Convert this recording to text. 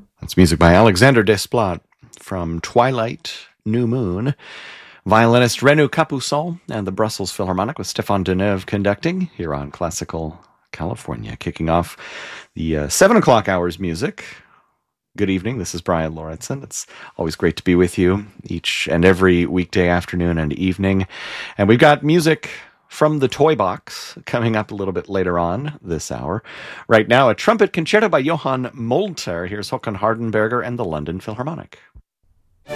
That's music by Alexander Desplat from Twilight, New Moon. Violinist Renu Capousson and the Brussels Philharmonic with Stéphane Deneuve conducting here on Classical California, kicking off the 7 o'clock hours music. Good evening, this is Brian Lauritsen. It's always great to be with you each and every weekday afternoon and evening. And we've got music from the Toy Box coming up a little bit later on this hour. Right now, a trumpet concerto by Johann Molter. Here's Håkan Hardenberger and the London Philharmonic.